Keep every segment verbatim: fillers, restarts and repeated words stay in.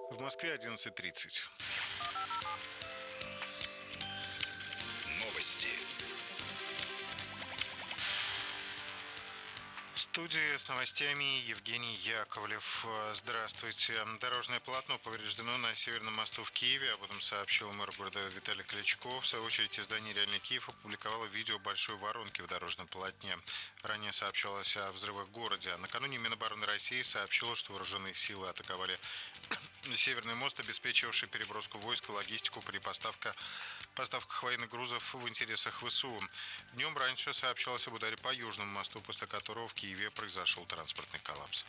В Москве одиннадцать тридцать. Новости. В студии с новостями Евгений Яковлев. Здравствуйте. Дорожное полотно повреждено на Северном мосту в Киеве. Об этом сообщил мэр города Виталий Кличко. В свою очередь, издание «Реальный Киев» опубликовало видео большой воронки в дорожном полотне. Ранее сообщалось о взрывах в городе. Накануне Минобороны России сообщило, что вооруженные силы атаковали Северный мост, обеспечивавший переброску войск и логистику при поставках, поставках военных грузов в интересах ВСУ. Днем раньше сообщалось об ударе по Южному мосту, после которого в Киеве произошел транспортный коллапс.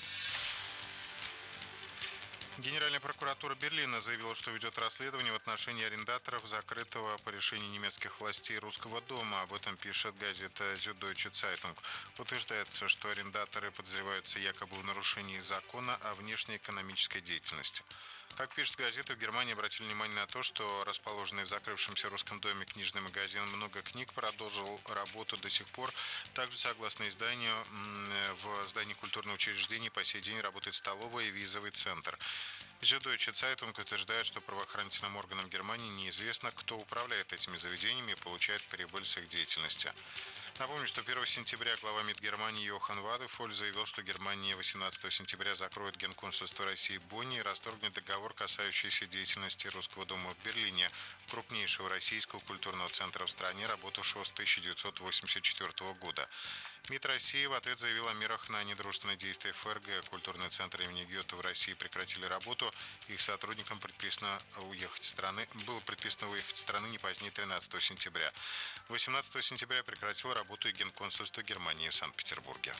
Генеральная прокуратура Берлина заявила, что ведет расследование в отношении арендаторов закрытого по решению немецких властей Русского дома. Об этом пишет газета Süddeutsche Zeitung. Утверждается, что арендаторы подозреваются якобы в нарушении закона о внешнеэкономической деятельности. Как пишет газета, в Германии обратили внимание на то, что расположенный в закрывшемся Русском доме книжный магазин «Много книг» продолжил работу до сих пор. Также, согласно изданию, в здании культурного учреждения по сей день работает столовая и визовый центр. Süddeutsche Zeitung утверждает, что правоохранительным органам Германии неизвестно, кто управляет этими заведениями и получает прибыль с их деятельности. Напомню, что первого сентября глава МИД Германии Йохан Вадефоль заявил, что Германия восемнадцатого сентября закроет генконсульство России в Бонне и расторгнет договор, касающийся деятельности Русского дома в Берлине, крупнейшего российского культурного центра в стране, работавшего с тысяча девятьсот восемьдесят четвёртого года. МИД России в ответ заявил о мерах на недружественные действия ФРГ. Культурный центр имени Гёте в России прекратили работу. Их сотрудникам предписано уехать из страны. Было предписано уехать из страны не позднее тринадцатого сентября. восемнадцатого сентября прекратил работу и генконсульство Германии в Санкт-Петербурге.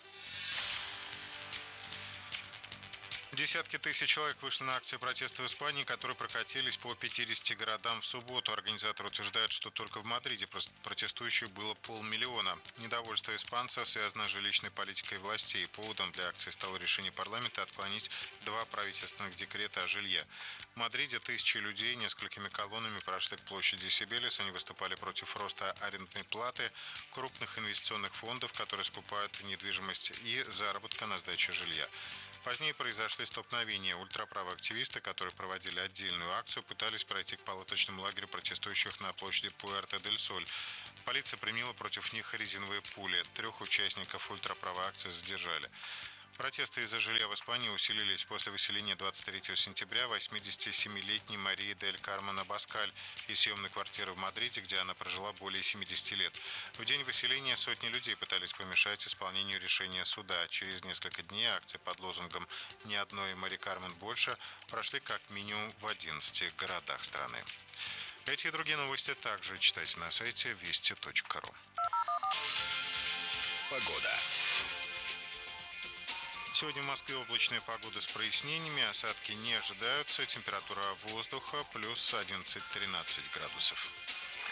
Десятки тысяч человек вышли на акции протеста в Испании, которые прокатились по пятидесяти городам в субботу. Организаторы утверждают, что только в Мадриде протестующих было полмиллиона. Недовольство испанцев связано с жилищной политикой властей. Поводом для акции стало решение парламента отклонить два правительственных декрета о жилье. В Мадриде тысячи людей несколькими колоннами прошли к площади Сибелис. Они выступали против роста арендной платы, крупных инвестиционных фондов, которые скупают недвижимость, и заработка на сдаче жилья. Позднее произошли столкновения. Ультраправые активисты, которые проводили отдельную акцию, пытались пройти к палаточному лагерю протестующих на площади Пуэрто-дель-Соль. Полиция применила против них резиновые пули. Трех участников ультраправой акции задержали. Протесты из-за жилья в Испании усилились после выселения двадцать третьего сентября восьмидесятисемилетней Марии дель Кармен Абаскаль из съемной квартиры в Мадриде, где она прожила более семидесяти лет. В день выселения сотни людей пытались помешать исполнению решения суда. Через несколько дней акции под лозунгом «Ни одной Мари Кармен больше» прошли как минимум в одиннадцати городах страны. Эти и другие новости также читайте на сайте вести точка ру. Погода. Сегодня в Москве облачная погода с прояснениями, осадки не ожидаются, температура воздуха плюс одиннадцать-тринадцать градусов.